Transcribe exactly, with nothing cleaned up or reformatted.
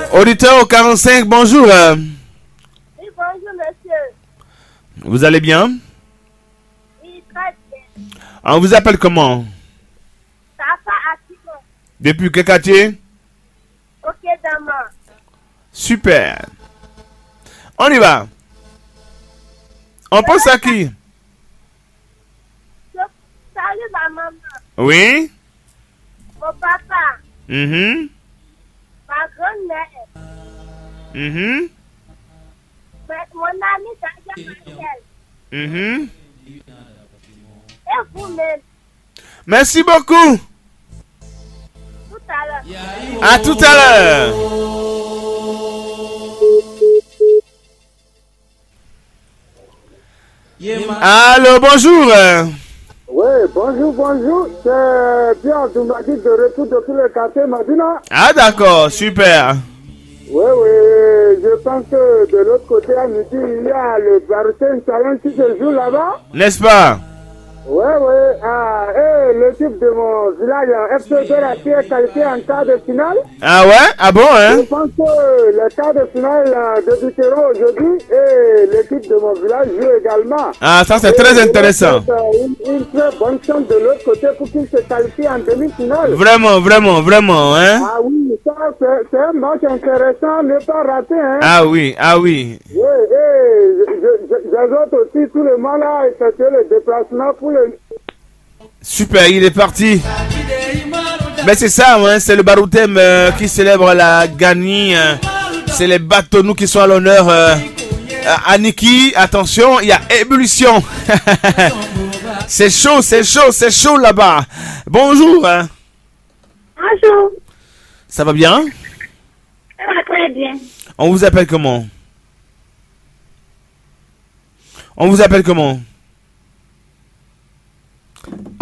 Auditeur au quarante-cinq, bonjour. euh, Oui, bonjour, monsieur. Vous allez bien? Oui, très bien. On vous appelle comment? Papa Atimo. Depuis quel quartier? Ok, demain. Super. On y va. On pense à qui? Je salue ma maman, Oui? mon papa, Mhm. ma grand-mère, Mhm. ma- mon ami Daja Marcel. Mhm. Et vous-même, Merci beaucoup. tout à l'heure. À tout à l'heure. Allô, bonjour. euh, Oui, bonjour, bonjour. C'est bien, tu m'as dit de retour depuis le quartier Madina. Ah d'accord, super. Oui, oui, je pense que de l'autre côté à midi, il y a le Barcelone Salon qui se joue là-bas. N'est-ce pas? Oui, oui. Ah, et l'équipe de mon village, F C deux, a été qualifiée en quart de finale. Ah ouais? Ah bon, Je hein? pense que les quarts de finale euh, débuteront aujourd'hui et l'équipe de mon village joue également. Ah, ça c'est Et très je intéressant. souhaite, euh, Une, une très bonne chance de l'autre côté pour qu'ils se qualifient en demi-finale. Vraiment, vraiment, vraiment, hein? Ah oui, ça c'est c'est un match intéressant, ne pas rater, hein. Ah oui, ah oui. Oui, et je- je- je- j'exhorte aussi tout le monde à effectuer le déplacement pour le... Super, il est parti. Mais c'est ça, hein, c'est le Baroutem euh, qui célèbre la Gani. euh, c'est les bâtonnous qui sont à l'honneur. Euh, à Aniki, attention, il y a ébullition. C'est chaud, c'est chaud, c'est chaud là-bas. Bonjour. hein. Bonjour. Ça va bien? Ça va très bien. On vous appelle comment? On vous appelle comment?